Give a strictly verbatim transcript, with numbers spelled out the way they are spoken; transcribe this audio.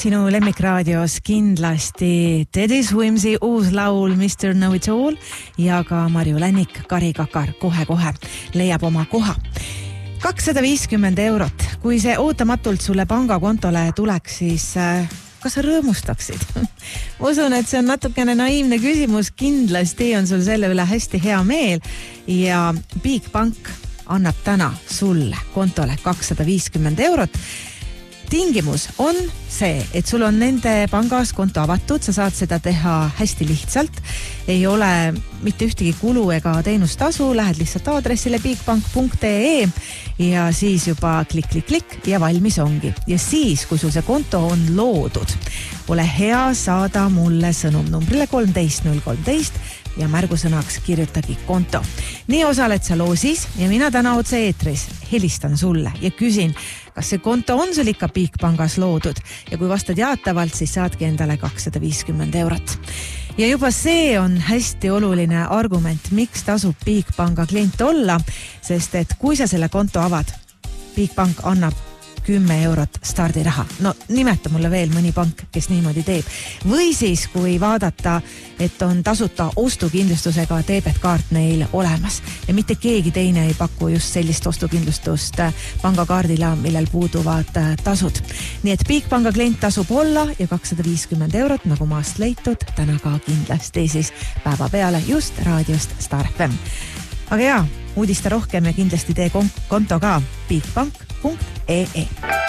sinu lemmikraadios kindlasti Teddy Swimsi uus laul mister Know-It-All ja ka Marju Lännik, Kari Kakar kohe-kohe leiab oma koha. kakssada viiskümmend eurot. Kui see ootamatult sulle pangakontole tuleks, siis kas sa rõõmustaksid? Ma usun, et see on natukene naiivne küsimus. Kindlasti on sul selle üle hästi hea meel ja Bigbank annab täna sulle kontole kakssada viiskümmend eurot. Tingimus on see, et sul on nende pangas konto avatud, sa saad seda teha hästi lihtsalt, ei ole mitte ühtegi kulu ega teenustasu, lähed lihtsalt aadressile bigbank punkt ee ja siis juba klik, klik, klik ja valmis ongi. Ja siis, kui sul see konto on loodud, ole hea saada mulle sõnum numbrile kolmteist null kolmteist ja märgusõnaks kirjutagi konto. Nii osaled sa loosis ja mina täna otse eetris helistan sulle ja küsin, kas see konto on sul ikka Bigbankas loodud ja kui vastad jaatavalt, siis saadki endale kakssada viiskümmend eurot. Ja juba see on hästi oluline argument, miks tasub Bigbanka klient olla, sest et kui sa selle konto avad, Bigbank annab kümme eurot stardiraha. No nimeta mulle veel mõni pank, kes niimoodi teeb. Või siis, kui vaadata, et on tasuta ostukindlustusega debetkaart neil olemas ja mitte keegi teine ei paku just sellist ostukindlustust pangakaardile, millel puuduvad tasud. Nii et Bigbanka klient tasub olla ja kakssada viiskümmend eurot, nagu maast leitud, täna ka kindlasti siis päeva peale just raadiost Star F M. Aga jaa, uudista rohkem ja kindlasti tee konto ka bigbank punkt ee.